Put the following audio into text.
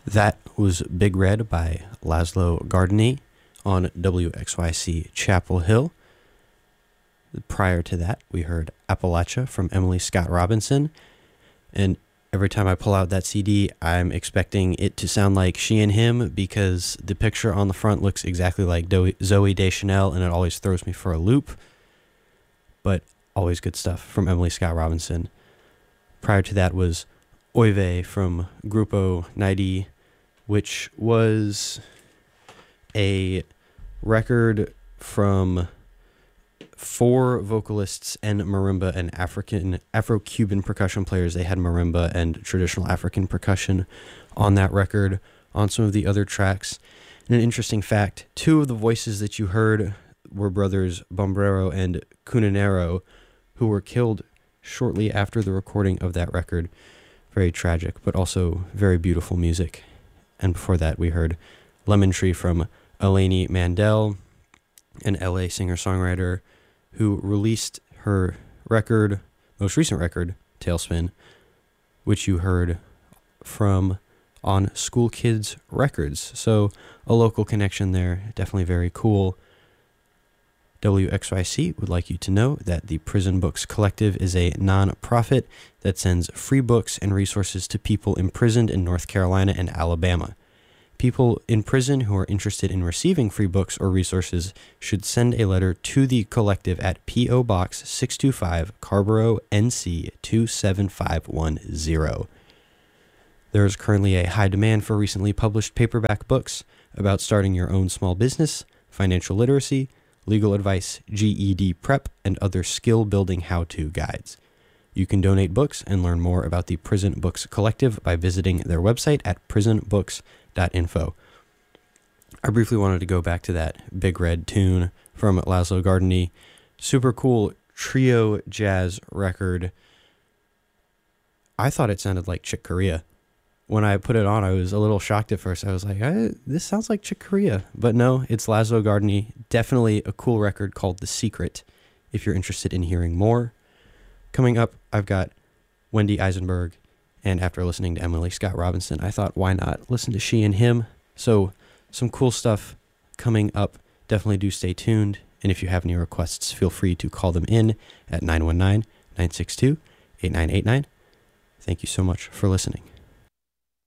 That was Big Red by Laszlo Gardeny on WXYC Chapel Hill. Prior to that, we heard Appalachia from Emily Scott Robinson. And every time I pull out that CD, I'm expecting it to sound like She and Him because the picture on the front looks exactly like Zooey Deschanel, and it always throws me for a loop. But always good stuff from Emily Scott Robinson. Prior to that was Oive from Grupo Naidi, which was a record from 4 vocalists and marimba and Afro-Cuban percussion players. They had marimba and traditional African percussion on that record. On some of the other tracks, and an interesting fact, 2 of the voices that you heard were brothers Bombrero and Cunanero, who were killed shortly after the recording of that record. Very tragic, but also very beautiful music. And before that, we heard Lemon Tree from Eleni Mandel, an LA singer-songwriter who released her record, most recent record, Tailspin, which you heard from on School Kids Records. So a local connection there, definitely very cool. WXYC would like you to know that the Prison Books Collective is a non-profit that sends free books and resources to people imprisoned in North Carolina and Alabama. People in prison who are interested in receiving free books or resources should send a letter to the collective at P.O. Box 625, Carborough, NC 27510. There is currently a high demand for recently published paperback books about starting your own small business, financial literacy, legal advice, GED prep, and other skill-building how-to guides. You can donate books and learn more about the Prison Books Collective by visiting their website at prisonbooks.info. I briefly wanted to go back to that Big Red tune from Laszlo Gardeny. Super cool trio jazz record. I thought it sounded like Chick Corea. When I put it on, I was a little shocked at first. I was like, this sounds like Chick Corea. But no, it's Laszlo Gardeny. Definitely a cool record called The Secret, if you're interested in hearing more. Coming up, I've got Wendy Eisenberg. And after listening to Emily Scott Robinson, I thought, why not listen to She and Him? So some cool stuff coming up. Definitely do stay tuned. And if you have any requests, feel free to call them in at 919-962-8989. Thank you so much for listening.